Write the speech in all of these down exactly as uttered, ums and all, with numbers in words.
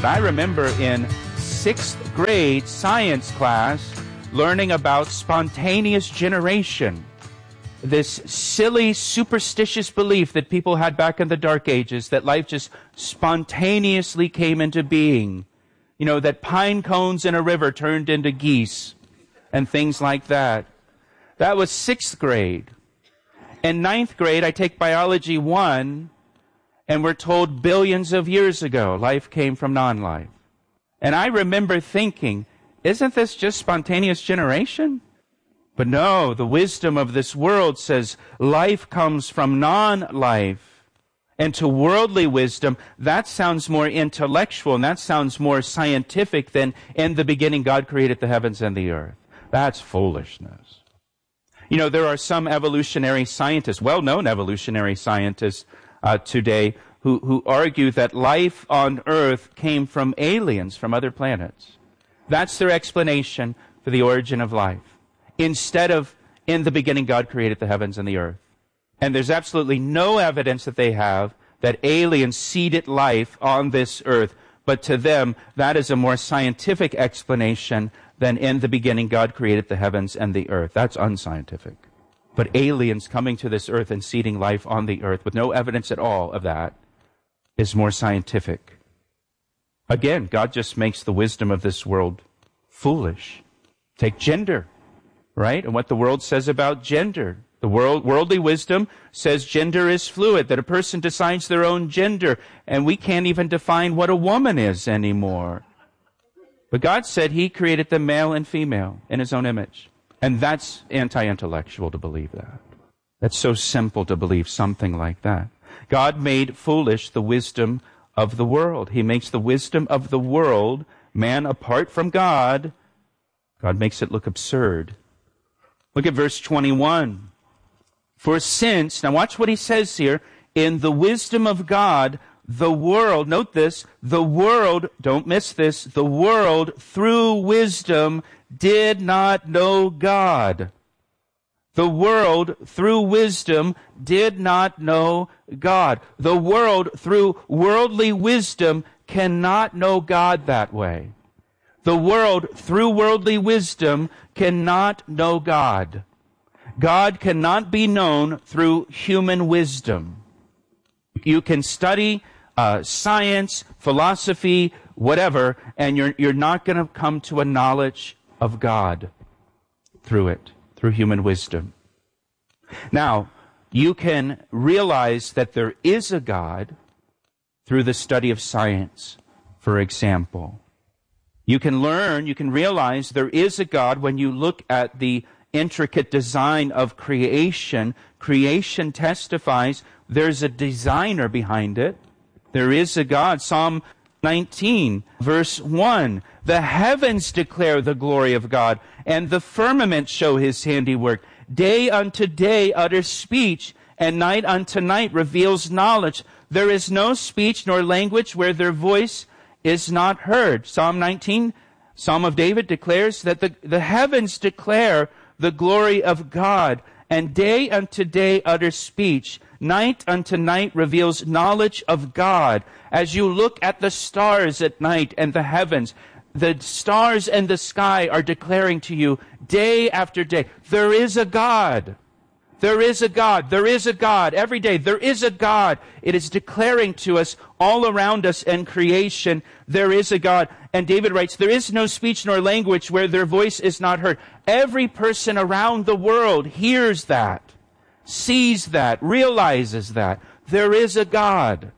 I remember in sixth grade science class learning about spontaneous generation. This silly, superstitious belief that people had back in the Dark Ages, that life just spontaneously came into being. You know, that pine cones in a river turned into geese and things like that. That was sixth grade. In ninth grade, I take biology one, and we're told billions of years ago, life came from non-life. And I remember thinking, isn't this just spontaneous generation? But no, the wisdom of this world says life comes from non-life. And to worldly wisdom, that sounds more intellectual, and that sounds more scientific than in the beginning God created the heavens and the earth. That's foolishness. You know, there are some evolutionary scientists, well-known evolutionary scientists uh, today, who, who argue that life on earth came from aliens from other planets. That's their explanation for the origin of life. Instead of, in the beginning, God created the heavens and the earth. And there's absolutely no evidence that they have that aliens seeded life on this earth. But to them, that is a more scientific explanation than in the beginning, God created the heavens and the earth. That's unscientific. But aliens coming to this earth and seeding life on the earth with no evidence at all of that is more scientific. Again, God just makes the wisdom of this world foolish. Take gender, right? And what the world says about gender. The world, worldly wisdom says gender is fluid, that a person decides their own gender, and we can't even define what a woman is anymore. But God said He created them male and female in His own image. And that's anti-intellectual to believe that. That's so simple to believe something like that. God made foolish the wisdom of the world. He makes the wisdom of the world, man apart from God, God makes it look absurd. Look at verse twenty-one. For since, now watch what he says here, in the wisdom of God, the world, note this, the world, don't miss this, the world through wisdom did not know God. The world through wisdom did not know God. The world through worldly wisdom cannot know God that way. The world through worldly wisdom cannot know God. God cannot be known through human wisdom. You can study uh, science, philosophy, whatever, and you're, you're not going to come to a knowledge of God through it, through human wisdom. Now, you can realize that there is a God through the study of science, for example. You can learn, you can realize there is a God when you look at the intricate design of creation. Creation testifies there's a designer behind it. There is a God. Psalm nineteen, verse one. The heavens declare the glory of God, and the firmament show His handiwork. Day unto day utters speech, and night unto night reveals knowledge. There is no speech nor language where their voice is not heard. Psalm nineteen, Psalm of David declares that the, the heavens declare the glory of God, and day unto day utters speech. Night unto night reveals knowledge of God. As you look at the stars at night and the heavens, the stars and the sky are declaring to you day after day, there is a God. There is a God. There is a God. Every day, there is a God. It is declaring to us all around us in creation, there is a God. And David writes, there is no speech nor language where their voice is not heard. Every person around the world hears that, sees that, realizes that. There is a God.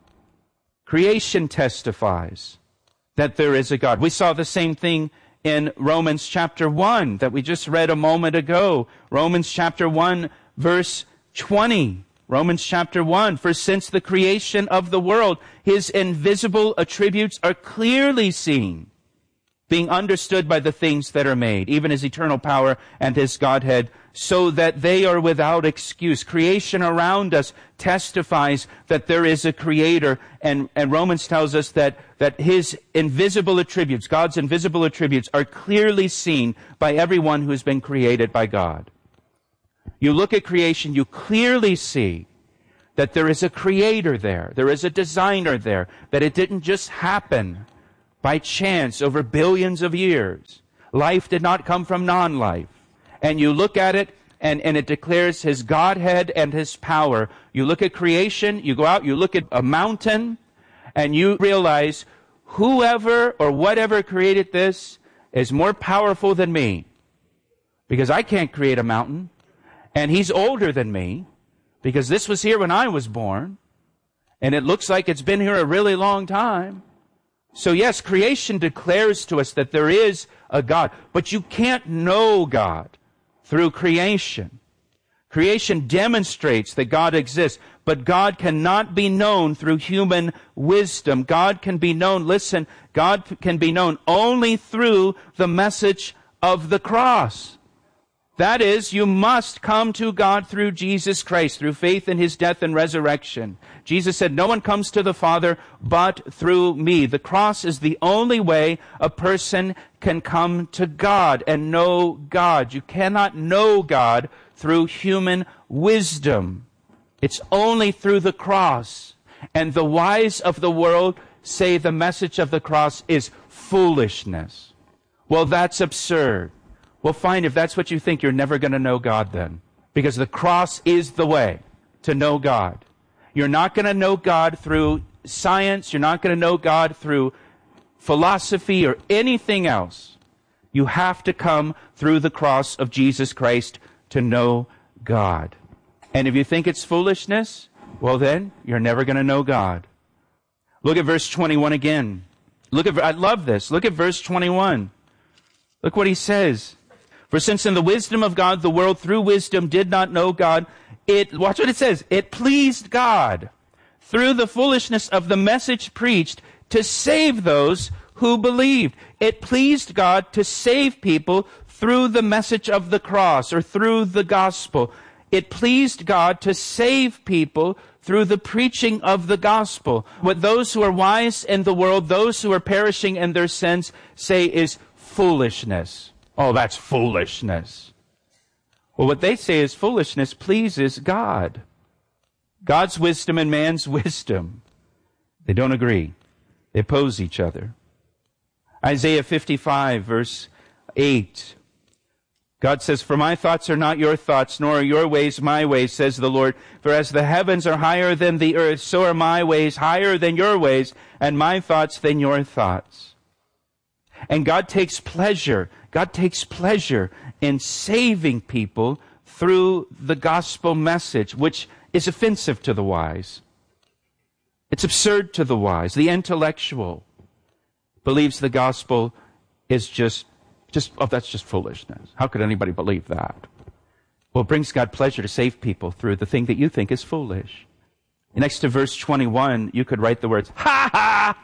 Creation testifies that there is a God. We saw the same thing in Romans chapter one that we just read a moment ago. Romans chapter one, verse twenty. Romans chapter one. For since the creation of the world, His invisible attributes are clearly seen, being understood by the things that are made, even His eternal power and His Godhead, so that they are without excuse. Creation around us testifies that there is a Creator, and, and Romans tells us that, that His invisible attributes, God's invisible attributes, are clearly seen by everyone who has been created by God. You look at creation, you clearly see that there is a Creator there, there is a designer there, that it didn't just happen, by chance over billions of years. Life did not come from non-life. And you look at it, and, and it declares His Godhead and His power. You look at creation, you go out, you look at a mountain, and you realize whoever or whatever created this is more powerful than me. Because I can't create a mountain. And He's older than me, because this was here when I was born. And it looks like it's been here a really long time. So yes, creation declares to us that there is a God. But you can't know God through creation. Creation demonstrates that God exists. But God cannot be known through human wisdom. God can be known, listen, God can be known only through the message of the cross. That is, you must come to God through Jesus Christ, through faith in His death and resurrection. Jesus said, no one comes to the Father but through me. The cross is the only way a person can come to God and know God. You cannot know God through human wisdom. It's only through the cross. And the wise of the world say the message of the cross is foolishness. Well, that's absurd. Well, fine, if that's what you think, you're never going to know God then. Because the cross is the way to know God. You're not going to know God through science. You're not going to know God through philosophy or anything else. You have to come through the cross of Jesus Christ to know God. And if you think it's foolishness, well then, you're never going to know God. Look at verse twenty-one again. Look at, I love this. Look at verse twenty-one. Look what he says. For since in the wisdom of God, the world through wisdom did not know God, it, watch what it says, it pleased God through the foolishness of the message preached to save those who believed. It pleased God to save people through the message of the cross or through the gospel. It pleased God to save people through the preaching of the gospel. What those who are wise in the world, those who are perishing in their sins, say is foolishness. Oh, that's foolishness. Well, what they say is foolishness pleases God. God's wisdom and man's wisdom. They don't agree. They oppose each other. Isaiah fifty-five, verse eight. God says, for my thoughts are not your thoughts, nor are your ways my ways, says the Lord. For as the heavens are higher than the earth, so are my ways higher than your ways, and my thoughts than your thoughts. And God takes pleasure, God takes pleasure in saving people through the gospel message, which is offensive to the wise. It's absurd to the wise. The intellectual believes the gospel is just Just, oh, that's just foolishness. How could anybody believe that? Well, it brings God pleasure to save people through the thing that you think is foolish. Next to verse twenty-one, you could write the words, ha ha!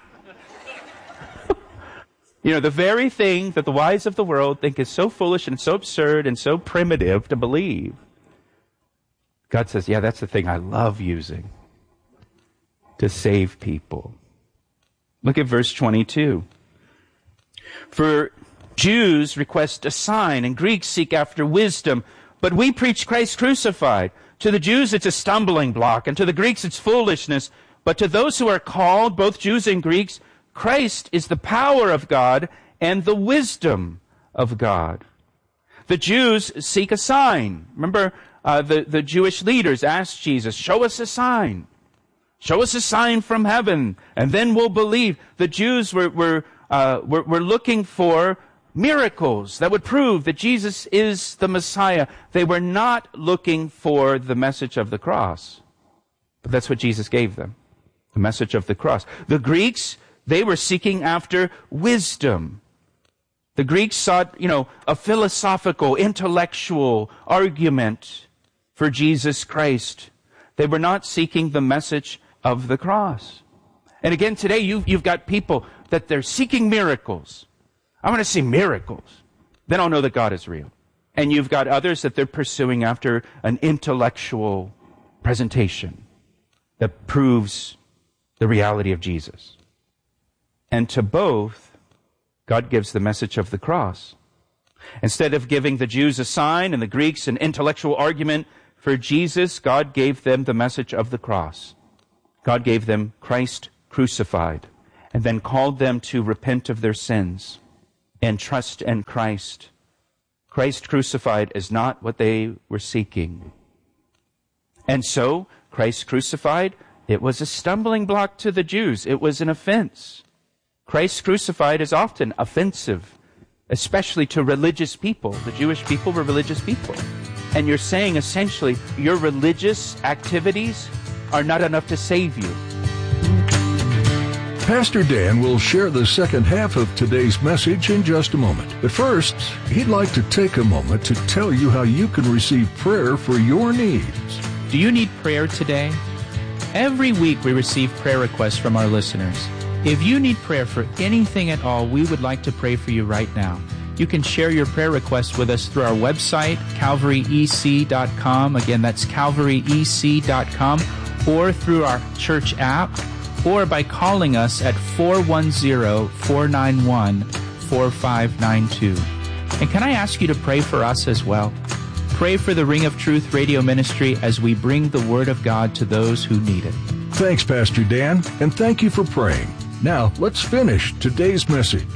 You know, the very thing that the wise of the world think is so foolish and so absurd and so primitive to believe. God says, yeah, that's the thing I love using to save people. Look at verse twenty-two. For Jews request a sign, and Greeks seek after wisdom. But we preach Christ crucified. To the Jews it's a stumbling block, and to the Greeks it's foolishness. But to those who are called, both Jews and Greeks, Christ is the power of God and the wisdom of God. The Jews seek a sign. Remember, uh, the, the Jewish leaders asked Jesus, show us a sign. Show us a sign from heaven, and then we'll believe. The Jews were, were, uh, were, were looking for miracles that would prove that Jesus is the Messiah. They were not looking for the message of the cross. But that's what Jesus gave them, the message of the cross. The Greeks, they were seeking after wisdom. The Greeks sought, you know, a philosophical, intellectual argument for Jesus Christ. They were not seeking the message of the cross. And again, today you, you've got people that they're seeking miracles. I want to see miracles. Then I'll know that God is real. And you've got others that they're pursuing after an intellectual presentation that proves the reality of Jesus. And to both, God gives the message of the cross. Instead of giving the Jews a sign and the Greeks an intellectual argument for Jesus, God gave them the message of the cross. God gave them Christ crucified. and then called them to repent of their sins and trust in Christ. Christ crucified is not what they were seeking. And so, Christ crucified, it was a stumbling block to the Jews. It was an offense. Christ crucified is often offensive, especially to religious people. The Jewish people were religious people. And you're saying essentially, your religious activities are not enough to save you. Pastor Dan will share the second half of today's message in just a moment. But first, he'd like to take a moment to tell you how you can receive prayer for your needs. Do you need prayer today? Every week we receive prayer requests from our listeners. If you need prayer for anything at all, we would like to pray for you right now. You can share your prayer requests with us through our website, calvary e c dot com. Again, that's calvary e c dot com, or through our church app, or by calling us at four one zero, four nine one, four five nine two. And can I ask you to pray for us as well? Pray for the Ring of Truth radio ministry as we bring the Word of God to those who need it. Thanks, Pastor Dan, and thank you for praying. Now, let's finish today's message.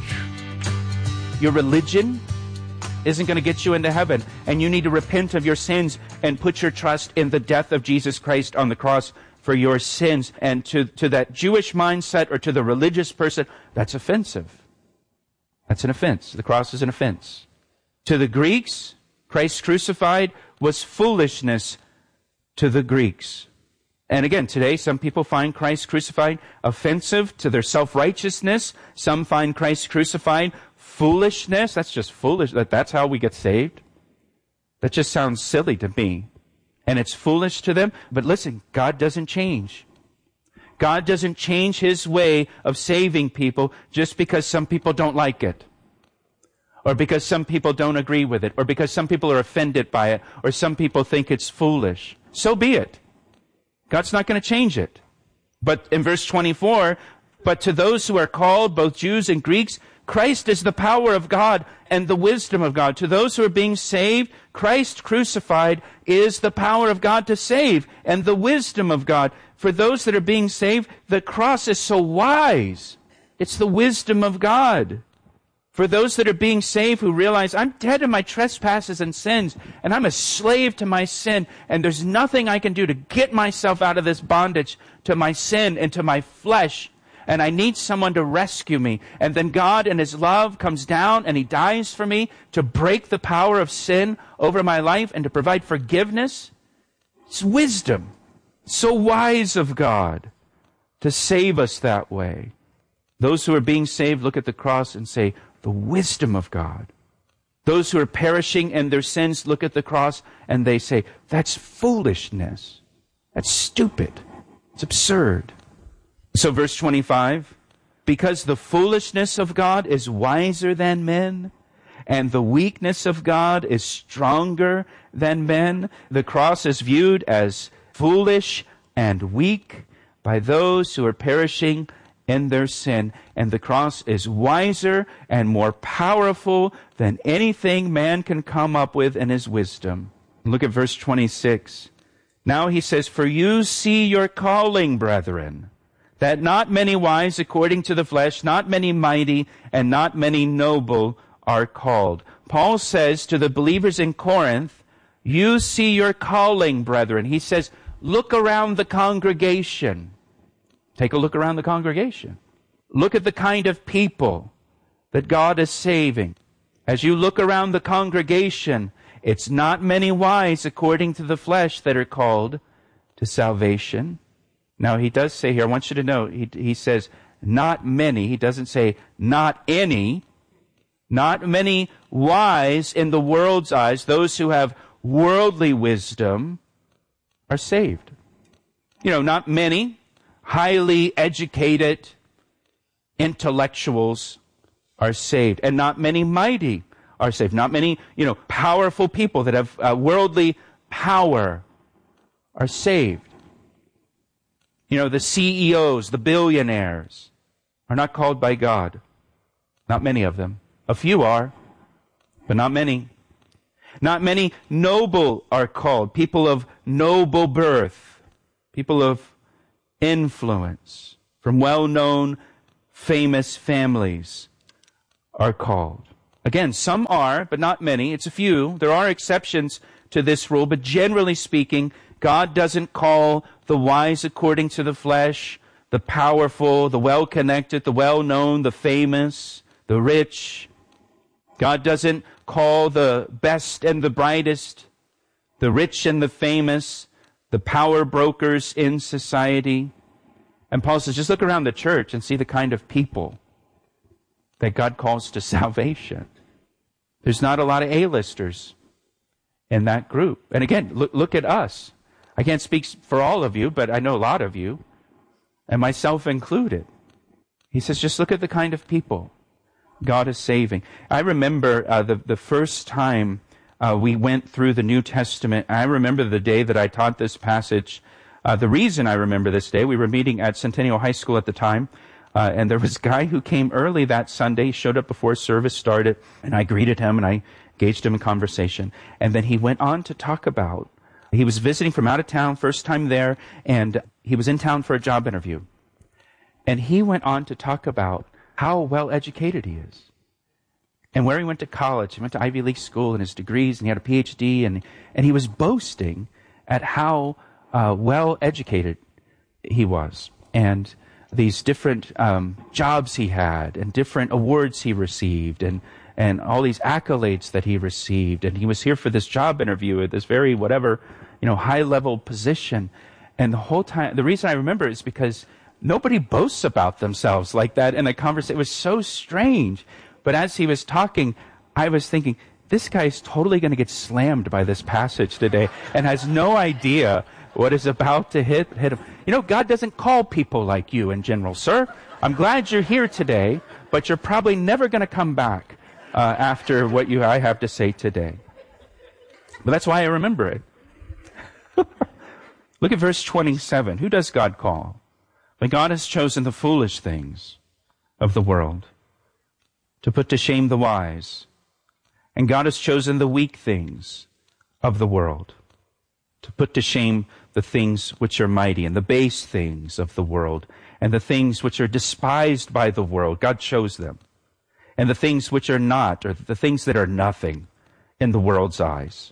Your religion isn't going to get you into heaven, and you need to repent of your sins and put your trust in the death of Jesus Christ on the cross for your sins. And to, to that Jewish mindset or to the religious person, that's offensive. That's an offense. The cross is an offense. To the Greeks, Christ crucified was foolishness to the Greeks. And again, today, some people find Christ crucified offensive to their self-righteousness. Some find Christ crucified foolishness. That's just foolish. That That's how we get saved. That just sounds silly to me. And it's foolish to them. But listen, God doesn't change. God doesn't change His way of saving people just because some people don't like it, or because some people don't agree with it, or because some people are offended by it, or some people think it's foolish. So be it. God's not going to change it. But in verse twenty-four, but to those who are called, both Jews and Greeks, Christ is the power of God and the wisdom of God. To those who are being saved, Christ crucified is the power of God to save and the wisdom of God. For those that are being saved, the cross is so wise. It's the wisdom of God. For those that are being saved who realize, I'm dead in my trespasses and sins, and I'm a slave to my sin, and there's nothing I can do to get myself out of this bondage to my sin and to my flesh, and I need someone to rescue me. And then God in His love comes down and He dies for me to break the power of sin over my life and to provide forgiveness. It's wisdom. So wise of God to save us that way. Those who are being saved look at the cross and say, the wisdom of God. Those who are perishing in their sins look at the cross and they say, that's foolishness. That's stupid. It's absurd. So verse twenty-five, because the foolishness of God is wiser than men, and the weakness of God is stronger than men, the cross is viewed as foolish and weak by those who are perishing in their sin, and the cross is wiser and more powerful than anything man can come up with in his wisdom. Look at verse twenty-six. Now he says, for you see your calling, brethren, that not many wise according to the flesh, not many mighty, and not many noble are called. Paul says to the believers in Corinth, you see your calling, brethren. He says, look around the congregation. Take a look around the congregation. Look at the kind of people that God is saving. As you look around the congregation, it's not many wise according to the flesh that are called to salvation. Now, he does say here, I want you to know, he, he says, not many. He doesn't say, not any. Not many wise in the world's eyes, those who have worldly wisdom, are saved. You know, not many highly educated intellectuals are saved, and not many mighty are saved. Not many, you know, powerful people that have uh, worldly power are saved. You know, the C E Os, the billionaires are not called by God. Not many of them. A few are, but not many. Not many noble are called. People of noble birth. People of influence. From well-known famous families are called. Again, some are, but not many. It's a few. There are exceptions to this rule, but generally speaking, God doesn't call the wise according to the flesh, the powerful, the well-connected, the well-known, the famous, the rich. God doesn't call the best and the brightest, the rich and the famous, the power brokers in society. And Paul says, just look around the church and see the kind of people that God calls to salvation. There's not a lot of A-listers in that group. And again, look, look at us. I can't speak for all of you, but I know a lot of you, and myself included. He says, just look at the kind of people God is saving. I remember uh, the, the first time uh, we went through the New Testament. I remember the day that I taught this passage. Uh, the reason I remember this day, we were meeting at Centennial High School at the time, uh, and there was a guy who came early that Sunday. He showed up before service started, and I greeted him, and I engaged him in conversation. And then he went on to talk about, he was visiting from out of town, first time there, and he was in town for a job interview. And he went on to talk about how well educated he is and where he went to college. He went to Ivy League school and his degrees, and he had a P H D, and, and he was boasting at how uh, well educated he was, and these different um, jobs he had, and different awards he received, and and all these accolades that he received. And he was here for this job interview at this very whatever, you know, high-level position. And the whole time, the reason I remember is because nobody boasts about themselves like that in a conversation. It was so strange. But as he was talking, I was thinking, this guy is totally going to get slammed by this passage today and has no idea what is about to hit, hit him. You know, God doesn't call people like you in general, sir. I'm glad you're here today, but you're probably never going to come back uh, after what you I have to say today. But that's why I remember it. Look at verse twenty-seven. Who does God call? But God has chosen the foolish things of the world to put to shame the wise. And God has chosen the weak things of the world to put to shame the things which are mighty, and the base things of the world, and the things which are despised by the world. God chose them. And the things which are not, or the things that are nothing in the world's eyes,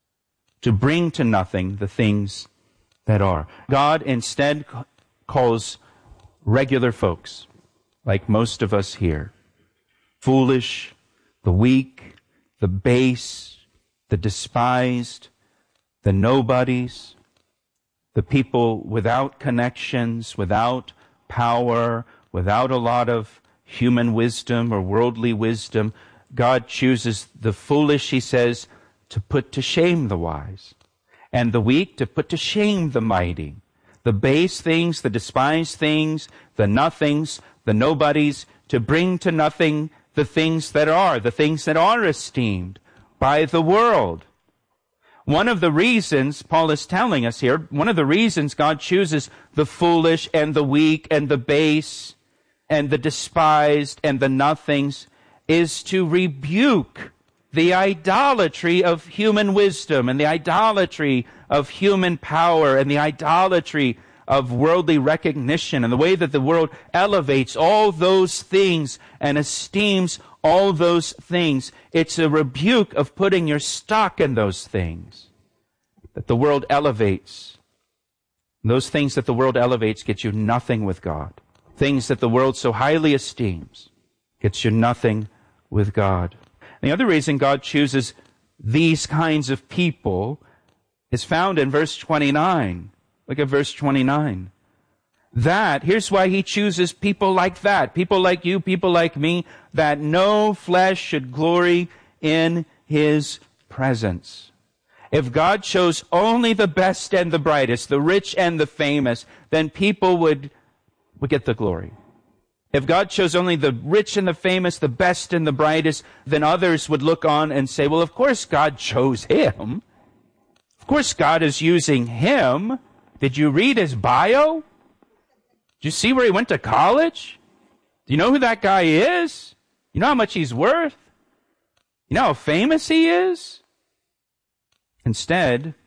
to bring to nothing the things that are. God instead calls regular folks, like most of us here, foolish, the weak, the base, the despised, the nobodies, the people without connections, without power, without a lot of human wisdom or worldly wisdom. God chooses the foolish, he says, to put to shame the wise, and the weak to put to shame the mighty, the base things, the despised things, the nothings, the nobodies, to bring to nothing the things that are, the things that are esteemed by the world. One of the reasons, Paul is telling us here, one of the reasons God chooses the foolish and the weak and the base and the despised and the nothings is to rebuke the idolatry of human wisdom and the idolatry of human power and the idolatry of worldly recognition and the way that the world elevates all those things and esteems all those things. It's a rebuke of putting your stock in those things that the world elevates. Those things that the world elevates get you nothing with God. Things that the world so highly esteems gets you nothing with God. And the other reason God chooses these kinds of people is found in verse twenty-nine. Look at verse twenty-nine. That, here's why he chooses people like that, people like you, people like me, that no flesh should glory in his presence. If God chose only the best and the brightest, the rich and the famous, then people would, would get the glory. If God chose only the rich and the famous, the best and the brightest, then others would look on and say, well, of course God chose him. Of course God is using him. Did you read his bio? Did you see where he went to college? Do you know who that guy is? You know how much he's worth? You know how famous he is? Instead,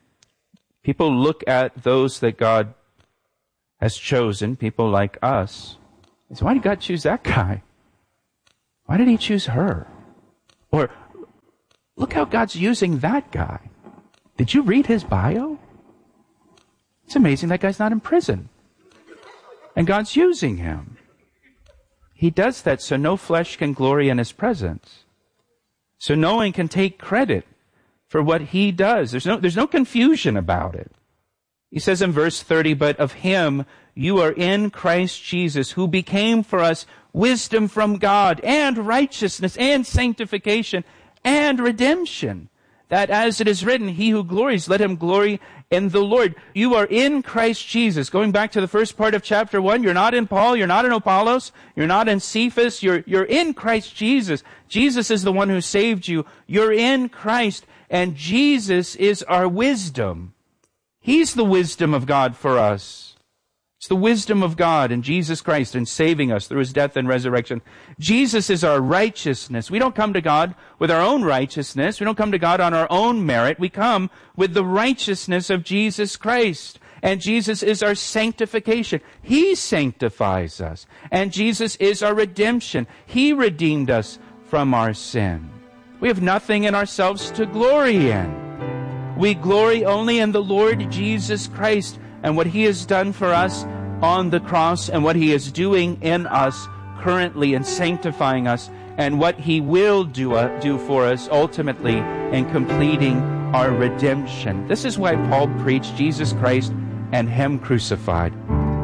people look at those that God has chosen, people like us, So why did God choose that guy? Why did he choose her? Or, look how God's using that guy. Did you read his bio? It's amazing that guy's not in prison. And God's using him. He does that so no flesh can glory in his presence. So no one can take credit for what he does. There's no, there's no confusion about it. He says in verse thirty, but of him you are in Christ Jesus, who became for us wisdom from God and righteousness and sanctification and redemption. That as it is written, he who glories, let him glory in the Lord. You are in Christ Jesus. Going back to the first part of chapter one, you're not in Paul, you're not in Apollos, you're not in Cephas, you're, you're in Christ Jesus. Jesus is the one who saved you. You're in Christ, and Jesus is our wisdom. He's the wisdom of God for us. It's the wisdom of God in Jesus Christ in saving us through his death and resurrection. Jesus is our righteousness. We don't come to God with our own righteousness. We don't come to God on our own merit. We come with the righteousness of Jesus Christ. And Jesus is our sanctification. He sanctifies us. And Jesus is our redemption. He redeemed us from our sin. We have nothing in ourselves to glory in. We glory only in the Lord Jesus Christ and what he has done for us on the cross and what he is doing in us currently in sanctifying us and what he will do, uh, do for us ultimately in completing our redemption. This is why Paul preached Jesus Christ and him crucified.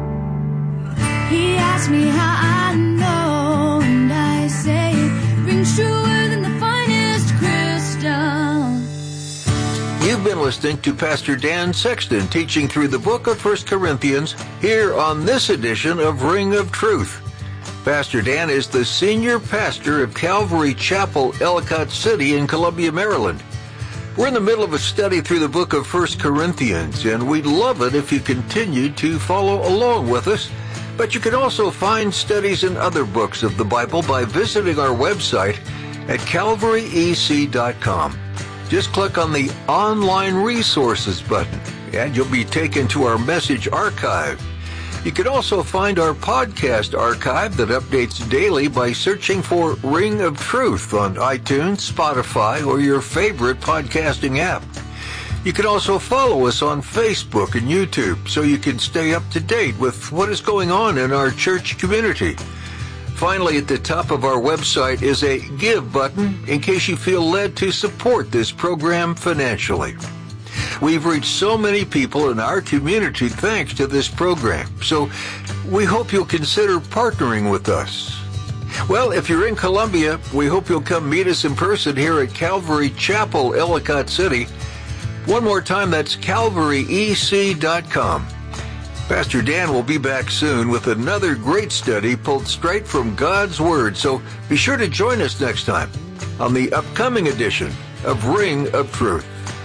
He asked me how I know, and I say it rings truer than the finest crystal. You've been listening to Pastor Dan Sexton teaching through the book of First Corinthians here on this edition of Ring of Truth. Pastor Dan is the senior pastor of Calvary Chapel, Ellicott City in Columbia, Maryland. We're in the middle of a study through the book of First Corinthians, and we'd love it if you continued to follow along with us. But you can also find studies in other books of the Bible by visiting our website at calvary e c dot com. Just click on the Online Resources button, and you'll be taken to our message archive. You can also find our podcast archive that updates daily by searching for Ring of Truth on iTunes, Spotify, or your favorite podcasting app. You can also follow us on Facebook and YouTube so you can stay up to date with what is going on in our church community. Finally, at the top of our website is a Give button in case you feel led to support this program financially. We've reached so many people in our community thanks to this program, so we hope you'll consider partnering with us. Well, if you're in Columbia, we hope you'll come meet us in person here at Calvary Chapel, Ellicott City. One more time, that's calvary e c dot com. Pastor Dan will be back soon with another great study pulled straight from God's Word, so be sure to join us next time on the upcoming edition of Ring of Truth.